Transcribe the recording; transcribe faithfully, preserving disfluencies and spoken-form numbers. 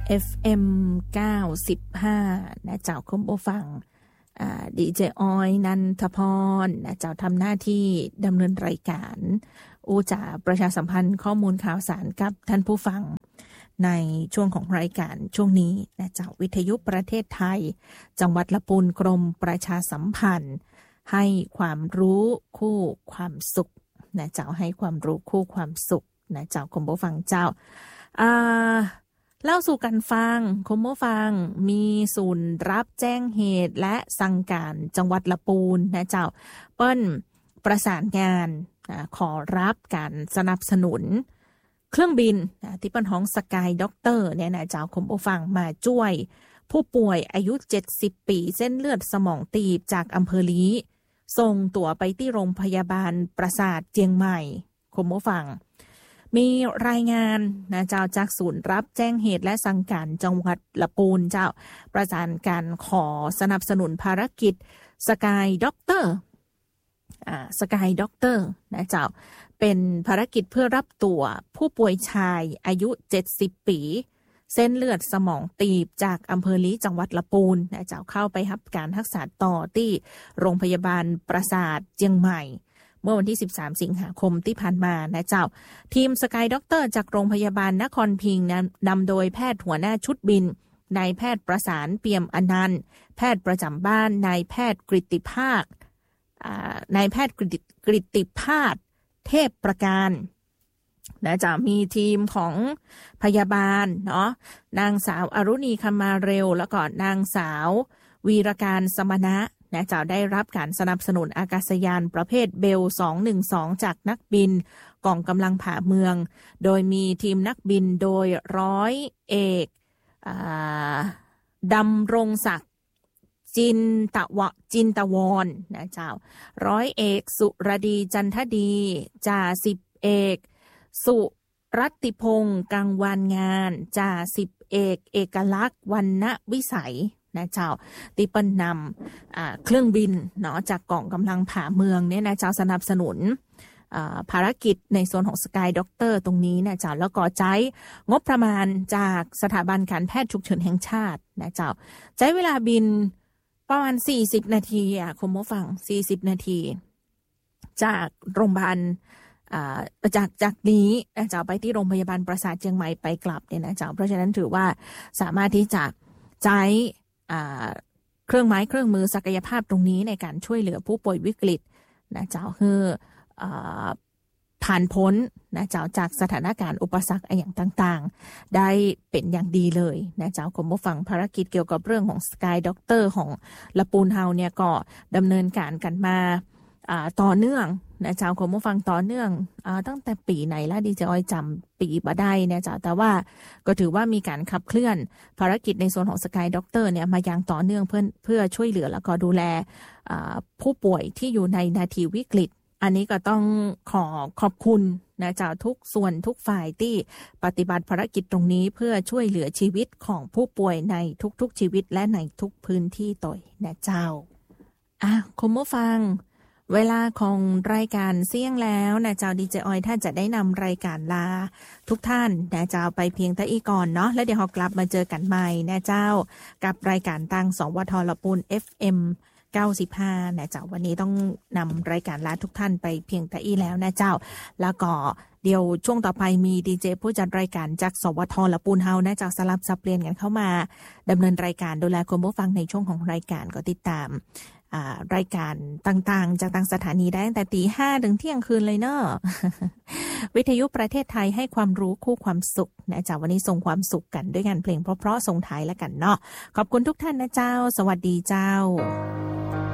เอฟ เอ็ม เก้าสิบห้านะเจ้าคุณผู้ฟังอ่าดีเจออยนันทพรนะเจ้าทำหน้าที่ดำเนินรายการอูจ่าประชาสัมพันธ์ข้อมูลข่าวสารกับท่านผู้ฟังในช่วงของรายการช่วงนี้นะเจ้าวิทยุประเทศไทยจังหวัดลำพูนกรมประชาสัมพันธ์ให้ความรู้คู่ความสุขนะเจ้าให้ความรู้คู่ความสุขนะเจ้าคุณผู้ฟังเจ้าอ่าเล่าสู่กันฟังคุณผู้ฟังมีศูนย์รับแจ้งเหตุและสั่งการจังหวัดลำพูนนะเจ้าเปิ้นประสานงานขอรับการสนับสนุนเครื่องบินที่เปิ้นของสกายด็อกเตอร์เนี่ยนะเจ้าคุณผู้ฟังมาช่วยผู้ป่วยอายุเจ็ดสิบปีเส้นเลือดสมองตีบจากอำเภอลีส่งตั๋วไปที่โรงพยาบาลประสาทเจียงใหม่คุณผู้ฟังมีรายงานนะเจ้าจากศูนย์รับแจ้งเหตุและสั่งการจังหวัดลำพูนเจ้าประสานการขอสนับสนุนภารกิจสกายด็อกเตอร์อ่าสกายด็อกเตอร์นะเจ้าเป็นภารกิจเพื่อรับตัวผู้ป่วยชายอายุเจ็ดสิบปีเส้นเลือดสมองตีบจากอำเภอลีจังหวัดลำพูนนะเจ้าเข้าไปรับการรักษาต่อที่โรงพยาบาลประสาทเจียงใหม่เมื่อวันที่สิบสามสิงหาคมที่ผ่านมานะเจ้าทีมสกายด็อกเตอร์จากโรงพยาบาลนครพิงค์นำโดยแพทย์หัวหน้าชุดบินนายแพทย์ประสานเปี่ยมอนันต์แพทย์ประจำบ้านนายแพทย์กฤติภาคนายแพทย์กฤติภาคเทพประการนะจะมีทีมของพยาบาลเนาะนางสาวอรุณีคมาเร็วแล้วก็นางสาววีรการสมณะนะจะได้รับการสนับสนุนอากาศยานประเภทเบลสองหนึ่งสองจากนักบินกองกำลังผ่าเมืองโดยมีทีมนักบินโดยร้อยเอกดำรงศักดิ์จินตะวะจินตะวรนะเจ้าร้อยเอกสุรดีจันทดีจ่าสิบเอกสุรัตติพงศ์กังวานงานจ่าสิบเอกเอกลักษณ์วรรณวิสัยนะเจ้าติเปิ้ลนำเครื่องบินเนาะจากกองกำลังผ่าเมืองเนี่ยนะเจ้าสนับสนุนภารกิจในส่วนของสกายด็อกเตอร์ตรงนี้นะเจ้าแล้วก็ใช้งบประมาณจากสถาบันการแพทย์ฉุกเฉินแห่งชาตินะเจ้าใช้เวลาบินประมาณสี่สิบนาทีอ่ะคุณผู้ฟังสี่สิบนาทีจากโรงพยาบาลจากจากนี้นะเจ้าไปที่โรงพยาบาลประสาทเชียงใหม่ไปกลับเนี่ยนะเจ้าเพราะฉะนั้นถือว่าสามารถที่จะใช้เครื่องไม้เครื่องมือศักยภาพตรงนี้ในการช่วยเหลือผู้ป่วยวิกฤตนะเจ้าคือผ่านพ้นนะเจ้าจากสถานการณ์อุปสรรคอย่างต่างๆได้เป็นอย่างดีเลยนะเจ้าคุณผู้ฟังภารกิจเกี่ยวกับเรื่องของสกายด็อกเตอร์ของลำพูนเฮาเนี่ยก็ดำเนินการกันมาต่อเนื่องนะเจ้าคุณผู้ฟังต่อเนื่องตั้งแต่ปีไหนแล้วดีเจออยจำปีบ่ได้นะเจ้าแต่ว่าก็ถือว่ามีการขับเคลื่อนภารกิจในส่วนของสกายด็อกเตอร์เนี่ยมาอย่างต่อเนื่องเพื่อเพื่อช่วยเหลือแล้วก็ดูแลผู้ป่วยที่อยู่ในนาทีวิกฤตอันนี้ก็ต้องขอขอบคุณนะเจ้าทุกส่วนทุกฝ่ายที่ปฏิบัติภารกิจตรงนี้เพื่อช่วยเหลือชีวิตของผู้ป่วยในทุกๆชีวิตและในทุกพื้นที่ต่อยนะเจ้าอ่ะคุณผู้ฟังเวลาของรายการเสี่ยงแล้วนะเจ้าดีเจออยท่านจะได้นำรายการลาทุกท่านนะเจ้าไปเพียงแต่อีก่อนเนาะแล้วเดี๋ยวเรากลับมาเจอกันใหม่นะเจ้ากับรายการตังสวทลำพูน เอฟ เอ็มเก้าสิบห้านะเจ้าวันนี้ต้องนำรายการลาทุกท่านไปเพียงแต่อีแล้วนะเจ้าแล้วก็เดี๋ยวช่วงต่อไปมีดีเจผู้จัดรายการจากสวทลำพูนเฮานะเจ้าสลับสับเปลี่ยนกันเข้ามาดำเนินรายการดูแลคุณผู้ฟังในช่วงของรายการก็ติดตามรายการต่างๆจากต่างสถานีได้ตั้งแต่ตีห้าถึงเที่ยงคืนเลยเนอะ วิทยุประเทศไทยให้ความรู้คู่ความสุขนะเจ้าวันนี้ส่งความสุขกันด้วยงานเพลงเพราะๆส่งท้ายแล้วกันเนาะขอบคุณทุกท่านนะเจ้าสวัสดีเจ้า